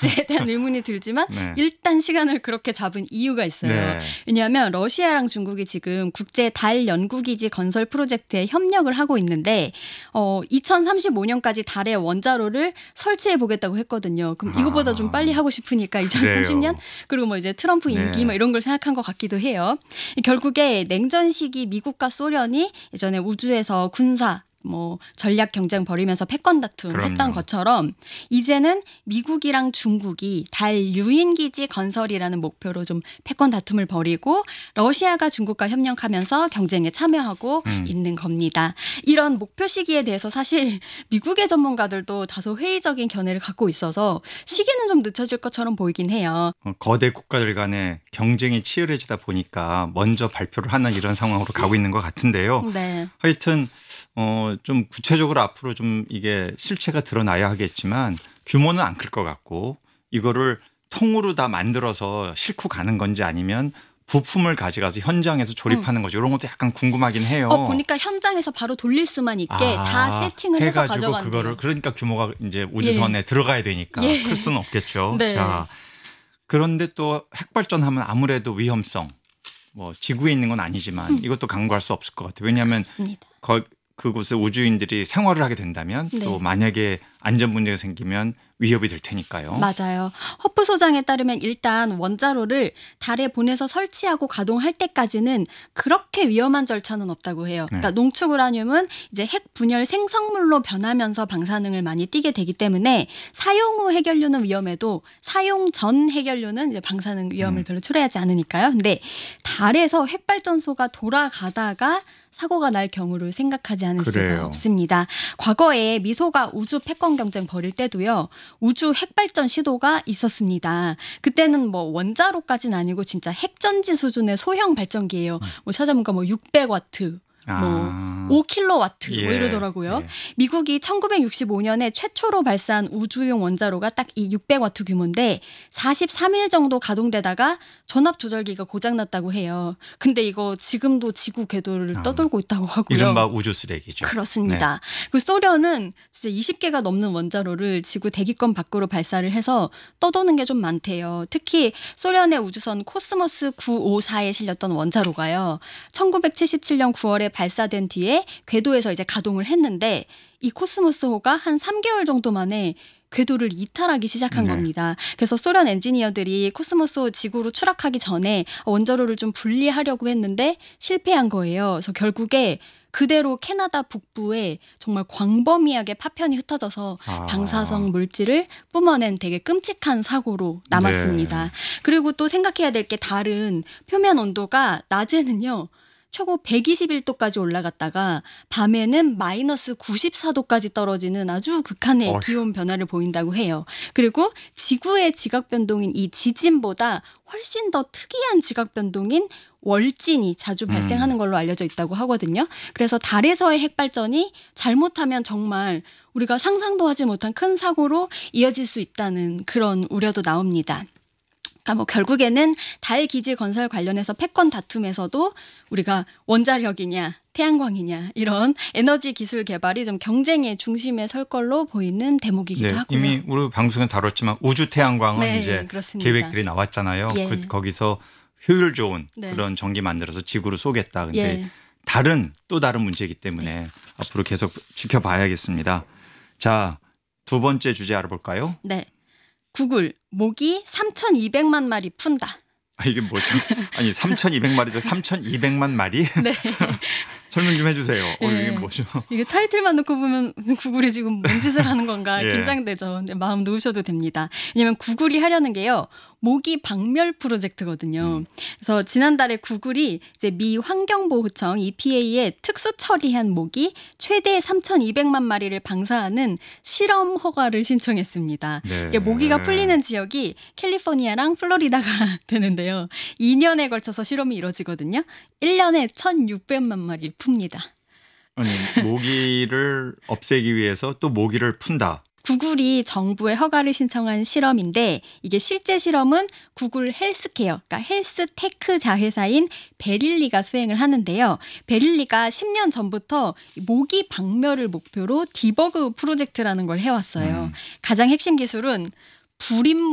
될지에 대한 의문이 들지만 네. 일단 시간을 그렇게 잡은 이유가 있어요. 네. 왜냐하면 러시아랑 중국이 지금 국제 달 연구기지 건설 프로젝트에 협력을 하고 있는데 2035년까지 달에 원자로를 설치해 보겠다고 했거든요. 그럼 이거보다 좀 빨리 하고 싶으니까 2030년 그리고 뭐 이제 트럼프 임기 네. 뭐 이런 걸 생각한 것 같기도 해요. 결국에 냉전 시기 미국과 소련이 예전에 우주에서 군사 뭐 전략 경쟁 벌이면서 패권 다툼 그럼요. 했던 것처럼 이제는 미국이랑 중국이 달 유인기지 건설이라는 목표로 좀 패권 다툼을 벌이고 러시아가 중국과 협력하면서 경쟁에 참여하고 있는 겁니다. 이런 목표 시기에 대해서 사실 미국의 전문가들도 다소 회의적인 견해를 갖고 있어서 시기는 좀 늦춰질 것처럼 보이긴 해요. 거대 국가들 간의 경쟁이 치열해지다 보니까 먼저 발표를 하는 이런 상황으로 가고 있는 것 같은데요. 네. 하여튼 좀 구체적으로 앞으로 좀 이게 실체가 드러나야 하겠지만 규모는 안 클 것 같고 이거를 통으로 다 만들어서 싣고 가는 건지 아니면 부품을 가져가서 현장에서 조립하는 거죠. 이런 것도 약간 궁금하긴 해요. 보니까 현장에서 바로 돌릴 수만 있게 다 세팅을 해서 해가지고 가져간대요. 그거를 그러니까 규모가 이제 우주선에 들어가야 되니까 클 수는 없겠죠. 네. 자, 그런데 또 핵발전하면 아무래도 위험성 뭐 지구에 있는 건 아니지만 이것도 강구할 수 없을 것 같아요. 왜냐하면 그곳에 우주인들이 생활을 하게 된다면 또 만약에 안전 문제가 생기면 위협이 될 테니까요. 맞아요. 허프 소장에 따르면 일단 원자로를 달에 보내서 설치하고 가동할 때까지는 그렇게 위험한 절차는 없다고 해요. 그러니까 농축 우라늄은 이제 핵 분열 생성물로 변하면서 방사능을 많이 띠게 되기 때문에 사용 후 해결료는 위험해도 사용 전 해결료는 이제 방사능 위험을 별로 초래하지 않으니까요. 근데 달에서 핵발전소가 돌아가다가 사고가 날 경우를 생각하지 않을 수가 없습니다. 과거에 미소가 우주 패권 경쟁 벌일 때도요. 우주 핵발전 시도가 있었습니다. 그때는 뭐 원자로까지는 아니고 진짜 핵전지 수준의 소형 발전기예요. 뭐 찾아보니까 뭐 600와트. 뭐 5kW 뭐 이러더라고요. 미국이 1965년에 최초로 발사한 우주용 원자로가 딱 이 600와트 규모인데 43일 정도 가동되다가 전압 조절기가 고장났다고 해요. 근데 이거 지금도 지구 궤도를 떠돌고 있다고 하고요. 이른바 우주 쓰레기죠. 그렇습니다. 그 소련은 진짜 20개가 넘는 원자로를 지구 대기권 밖으로 발사를 해서 떠도는 게 좀 많대요. 특히 소련의 우주선 코스모스 954에 실렸던 원자로가요. 1977년 9월에 발사된 뒤에 궤도에서 이제 가동을 했는데 이 코스모스호가 한 3개월 정도 만에 궤도를 이탈하기 시작한 겁니다. 그래서 소련 엔지니어들이 코스모스호 지구로 추락하기 전에 원자로를 좀 분리하려고 했는데 실패한 거예요. 그래서 결국에 그대로 캐나다 북부에 정말 광범위하게 파편이 흩어져서 방사성 물질을 뿜어낸 되게 끔찍한 사고로 남았습니다. 그리고 또 생각해야 될 게 달은 표면 온도가 낮에는요. 최고 121도까지 올라갔다가 밤에는 마이너스 94도까지 떨어지는 아주 극한의 기온 변화를 보인다고 해요. 그리고 지구의 지각 변동인 이 지진보다 훨씬 더 특이한 지각 변동인 월진이 자주 발생하는 걸로 알려져 있다고 하거든요. 그래서 달에서의 핵발전이 잘못하면 정말 우리가 상상도 하지 못한 큰 사고로 이어질 수 있다는 그런 우려도 나옵니다. 그러니까 뭐 결국에는 달 기지 건설 관련해서 패권 다툼에서도 우리가 원자력이냐 태양광이냐 이런 에너지 기술 개발이 좀 경쟁의 중심에 설 걸로 보이는 대목이기도 하고요. 이미 우리 방송에 다뤘지만 우주 태양광은 이제 그렇습니다. 계획들이 나왔잖아요. 거기서 효율 좋은 그런 전기 만들어서 지구로 쏘겠다. 근데 달은 또 다른 문제이기 때문에 앞으로 계속 지켜봐야겠습니다. 자, 두 번째 주제 알아볼까요? 네. 구글 모기 3,200만 마리 푼다. 이게 뭐죠? 아니 3,200마리죠. 3,200만 마리? 네. 설명 좀 해주세요. 이게 뭐죠? 이게 타이틀만 놓고 보면 구글이 지금 뭔 짓을 하는 건가 긴장되죠. 근데 마음 놓으셔도 됩니다. 왜냐하면 구글이 하려는 게요. 모기 박멸 프로젝트거든요. 그래서 지난달에 구글이 이제 미 환경보호청 EPA에 특수 처리한 모기 최대 3,200만 마리를 방사하는 실험 허가를 신청했습니다. 이게 모기가 풀리는 지역이 캘리포니아랑 플로리다가 되는데요. 2년에 걸쳐서 실험이 이루어지거든요. 1년에 1,600만 마리 풉니다. 아니 모기를 없애기 위해서 또 모기를 푼다. 구글이 정부에 허가를 신청한 실험인데 이게 실제 실험은 구글 헬스케어, 그러니까 헬스테크 자회사인 베릴리가 수행을 하는데요. 베릴리가 10년 전부터 모기 박멸을 목표로 디버그 프로젝트라는 걸 해왔어요. 가장 핵심 기술은 불임